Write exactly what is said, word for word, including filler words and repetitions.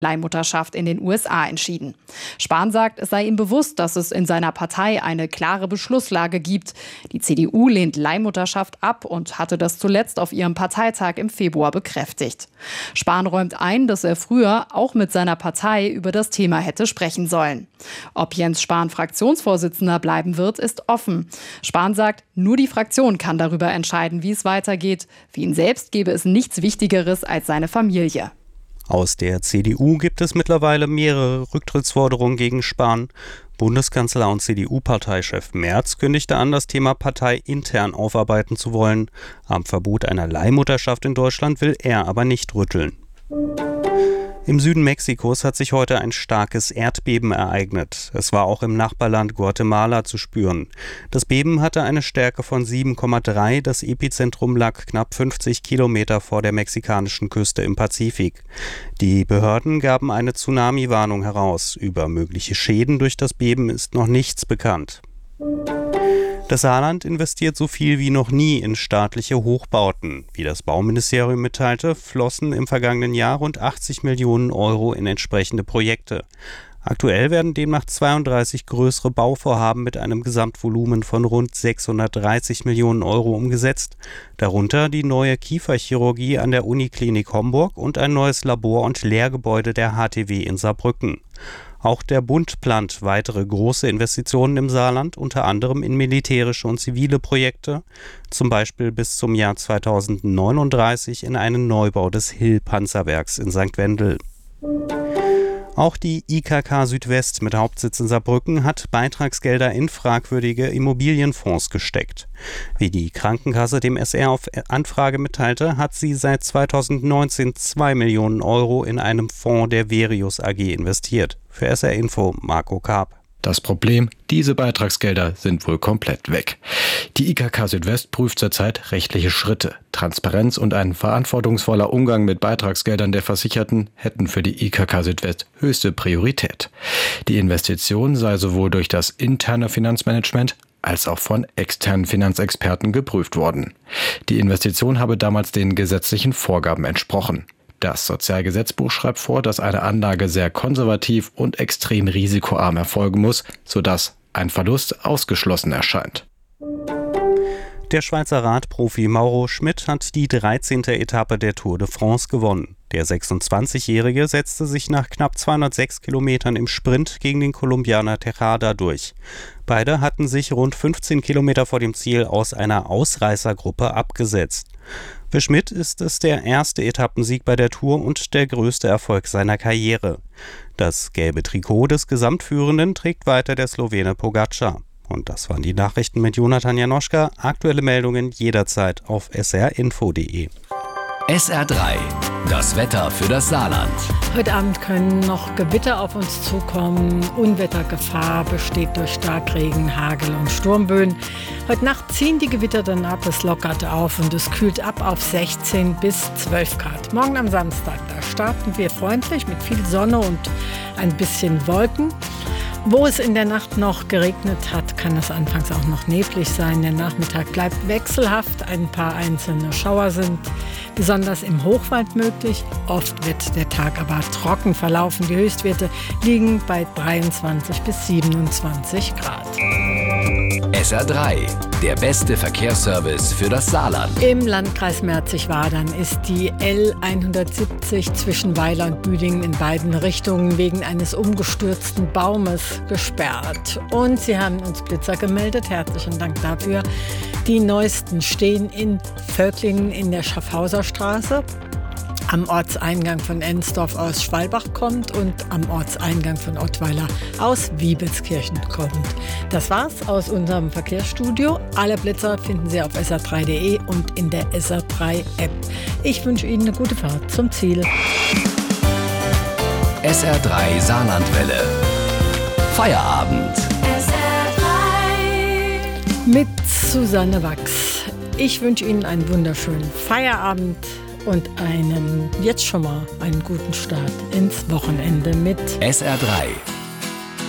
Leihmutterschaft in den U S A entschieden. Spahn sagt, es sei ihm bewusst, dass es in seiner Partei eine klare Beschlusslage gibt. Die C D U lehnt Leihmutterschaft ab und hatte das zuletzt auf ihrem Parteitag im Februar bekräftigt. Spahn räumt ein, dass er früher auch mit seiner Partei über das Thema hätte sprechen sollen. Ob Jens Spahn Fraktionsvorsitzender bleiben wird, ist offen. Spahn sagt, nur die Fraktion kann darüber entscheiden, wie es weitergeht. Für ihn selbst gäbe es nichts Wichtigeres als seine Familie. Aus der C D U gibt es mittlerweile mehrere Rücktrittsforderungen gegen Spahn. Bundeskanzler und C D U-Parteichef Merz kündigte an, das Thema parteiintern aufarbeiten zu wollen. Am Verbot einer Leihmutterschaft in Deutschland will er aber nicht rütteln. Im Süden Mexikos hat sich heute ein starkes Erdbeben ereignet. Es war auch im Nachbarland Guatemala zu spüren. Das Beben hatte eine Stärke von sieben Komma drei. Das Epizentrum lag knapp fünfzig Kilometer vor der mexikanischen Küste im Pazifik. Die Behörden gaben eine Tsunami-Warnung heraus. Über mögliche Schäden durch das Beben ist noch nichts bekannt. Das Saarland investiert so viel wie noch nie in staatliche Hochbauten. Wie das Bauministerium mitteilte, flossen im vergangenen Jahr rund achtzig Millionen Euro in entsprechende Projekte. Aktuell werden demnach zweiunddreißig größere Bauvorhaben mit einem Gesamtvolumen von rund sechshundertdreißig Millionen Euro umgesetzt. Darunter die neue Kieferchirurgie an der Uniklinik Homburg und ein neues Labor- und Lehrgebäude der H T W in Saarbrücken. Auch der Bund plant weitere große Investitionen im Saarland, unter anderem in militärische und zivile Projekte, zum Beispiel bis zum Jahr zweitausendneununddreißig in einen Neubau des Hill-Panzerwerks in Sankt Wendel. Auch die I K K Südwest mit Hauptsitz in Saarbrücken hat Beitragsgelder in fragwürdige Immobilienfonds gesteckt. Wie die Krankenkasse dem S R auf Anfrage mitteilte, hat sie seit zweitausendneunzehn zwei Millionen Euro in einem Fonds der Verius A G investiert. Für S R Info Marco Karp. Das Problem, diese Beitragsgelder sind wohl komplett weg. Die I K K Südwest prüft zurzeit rechtliche Schritte. Transparenz und ein verantwortungsvoller Umgang mit Beitragsgeldern der Versicherten hätten für die I K K Südwest höchste Priorität. Die Investition sei sowohl durch das interne Finanzmanagement als auch von externen Finanzexperten geprüft worden. Die Investition habe damals den gesetzlichen Vorgaben entsprochen. Das Sozialgesetzbuch schreibt vor, dass eine Anlage sehr konservativ und extrem risikoarm erfolgen muss, sodass ein Verlust ausgeschlossen erscheint. Der Schweizer Radprofi Mauro Schmid hat die dreizehnte Etappe der Tour de France gewonnen. Der sechsundzwanzigjährige setzte sich nach knapp zweihundertsechs Kilometern im Sprint gegen den Kolumbianer Tejada durch. Beide hatten sich rund fünfzehn Kilometer vor dem Ziel aus einer Ausreißergruppe abgesetzt. Für Schmid ist es der erste Etappensieg bei der Tour und der größte Erfolg seiner Karriere. Das gelbe Trikot des Gesamtführenden trägt weiter der Slowene Pogačar. Und das waren die Nachrichten mit Jonathan Janoschka. Aktuelle Meldungen jederzeit auf s r info punkt d e. S R drei, das Wetter für das Saarland. Heute Abend können noch Gewitter auf uns zukommen. Unwettergefahr besteht durch Starkregen, Hagel und Sturmböen. Heute Nacht ziehen die Gewitter dann ab, es lockert auf und es kühlt ab auf sechzehn bis zwölf Grad. Morgen am Samstag, da starten wir freundlich mit viel Sonne und ein bisschen Wolken. Wo es in der Nacht noch geregnet hat, kann es anfangs auch noch neblig sein. Der Nachmittag bleibt wechselhaft. Ein paar einzelne Schauer sind besonders im Hochwald möglich. Oft wird der Tag aber trocken verlaufen. Die Höchstwerte liegen bei dreiundzwanzig bis siebenundzwanzig Grad. S R drei, der beste Verkehrsservice für das Saarland. Im Landkreis Merzig-Wadern ist die L hundertsiebzig zwischen Weiler und Büdingen in beiden Richtungen wegen eines umgestürzten Baumes gesperrt. Und Sie haben uns Blitzer gemeldet. Herzlichen Dank dafür. Die neuesten stehen in Völklingen in der Schaffhauser Straße, am Ortseingang von Ensdorf aus Schwalbach kommt und am Ortseingang von Ottweiler aus Wiebelskirchen kommt. Das war's aus unserem Verkehrsstudio. Alle Blitzer finden Sie auf s r drei punkt d e und in der S R drei App. Ich wünsche Ihnen eine gute Fahrt zum Ziel. S R drei Saarlandwelle. Feierabend. S R drei mit Susanne Wachs. Ich wünsche Ihnen einen wunderschönen Feierabend und einen, jetzt schon mal, einen guten Start ins Wochenende mit S R drei.